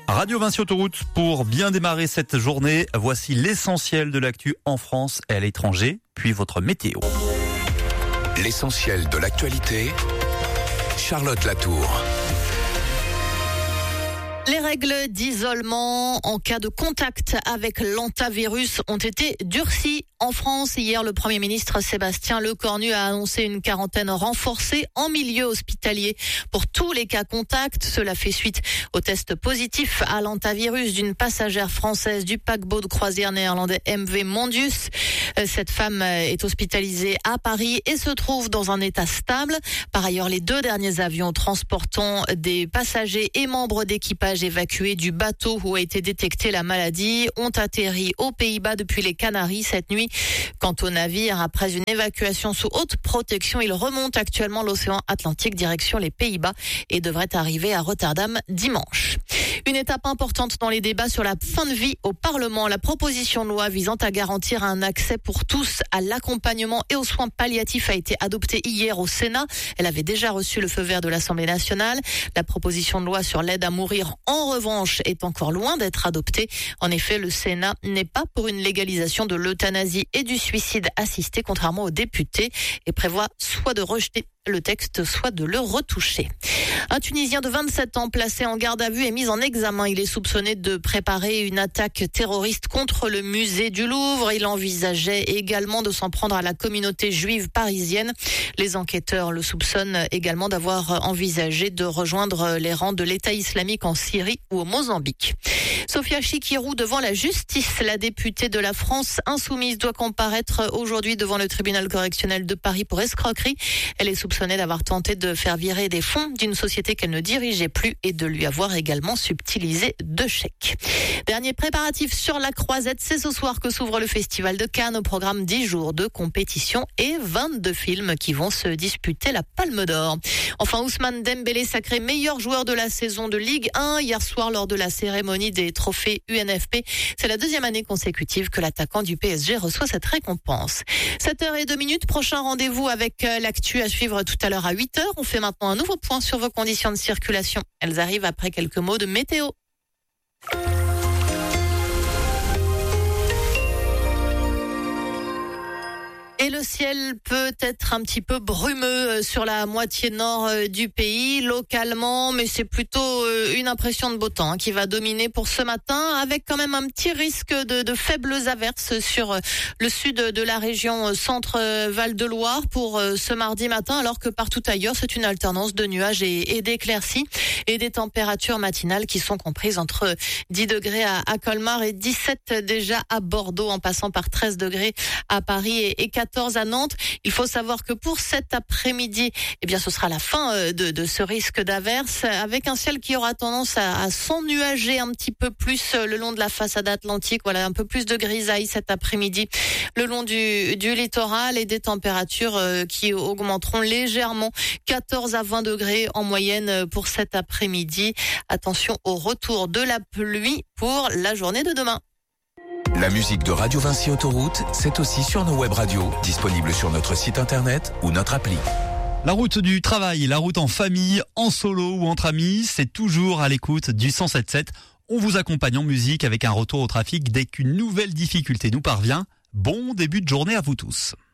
Radio Vinci Autoroute pour bien démarrer cette journée. Voici l'essentiel de l'actu en France et à l'étranger, puis votre météo. L'essentiel de l'actualité, Charlotte Latour. Les règles d'isolement en cas de contact avec l'hantavirus ont été durcies en France. Hier, le Premier ministre Sébastien Lecornu a annoncé une quarantaine renforcée en milieu hospitalier pour tous les cas contacts. Cela fait suite au test positif à l'hantavirus d'une passagère française du paquebot de croisière néerlandais MV Mondius. Cette femme est hospitalisée à Paris et se trouve dans un état stable. Par ailleurs, les 2 derniers avions transportant des passagers et membres d'équipage évacués du bateau où a été détectée la maladie ont atterri aux Pays-Bas depuis les Canaries cette nuit. Quant au navire, après une évacuation sous haute protection, il remonte actuellement l'océan Atlantique direction les Pays-Bas et devrait arriver à Rotterdam dimanche. Une étape importante dans les débats sur la fin de vie au Parlement. La proposition de loi visant à garantir un accès pour tous à l'accompagnement et aux soins palliatifs a été adoptée hier au Sénat. Elle avait déjà reçu le feu vert de l'Assemblée nationale. La proposition de loi sur l'aide à mourir, en revanche, est encore loin d'être adoptée. En effet, le Sénat n'est pas pour une légalisation de l'euthanasie et du suicide assisté, contrairement aux députés, et prévoit soit de rejeter le texte, soit de le retoucher. Un Tunisien de 27 ans placé en garde à vue est mis en examen. Il est soupçonné de préparer une attaque terroriste contre le musée du Louvre. Il envisageait également de s'en prendre à la communauté juive parisienne. Les enquêteurs le soupçonnent également d'avoir envisagé de rejoindre les rangs de l'État islamique en Syrie ou au Mozambique. Sophia Chikirou devant la justice. La députée de la France insoumise doit comparaître aujourd'hui devant le tribunal correctionnel de Paris pour escroquerie. Elle est soupçonnée d'avoir tenté de faire virer des fonds d'une société qu'elle ne dirigeait plus et de lui avoir également subtilisé 2 chèques. Dernier préparatif sur la croisette, c'est ce soir que s'ouvre le Festival de Cannes. Au programme 10 jours de compétition et 22 films qui vont se disputer la Palme d'Or. Enfin, Ousmane Dembélé sacré meilleur joueur de la saison de Ligue 1 hier soir lors de la cérémonie des trophées UNFP. C'est la 2e année consécutive que l'attaquant du PSG reçoit cette récompense. 7h02, prochain rendez-vous avec l'actu à suivre tout à l'heure à 8h. On fait maintenant un nouveau point sur vos conditions de circulation. Elles arrivent après quelques mots de météo. Et le ciel peut être un petit peu brumeux sur la moitié nord du pays, localement, mais c'est plutôt une impression de beau temps qui va dominer pour ce matin, avec quand même un petit risque de faibles averses sur le sud de la région centre-Val-de-Loire pour ce mardi matin, alors que partout ailleurs, c'est une alternance de nuages et d'éclaircies, et des températures matinales qui sont comprises entre 10 degrés à Colmar et 17 déjà à Bordeaux, en passant par 13 degrés à Paris et 14 à Nantes. Il faut savoir que pour cet après-midi, eh bien, ce sera la fin de ce risque d'averse, avec un ciel qui aura tendance à s'ennuager un petit peu plus le long de la façade atlantique. Voilà, un peu plus de grisaille cet après-midi le long du littoral, et des températures qui augmenteront légèrement, 14 à 20 degrés en moyenne pour cet après-midi. Attention au retour de la pluie pour la journée de demain. La musique de Radio Vinci Autoroute, c'est aussi sur nos web radios, disponibles sur notre site internet ou notre appli. La route du travail, la route en famille, en solo ou entre amis, c'est toujours à l'écoute du 107.7. On vous accompagne en musique avec un retour au trafic dès qu'une nouvelle difficulté nous parvient. Bon début de journée à vous tous.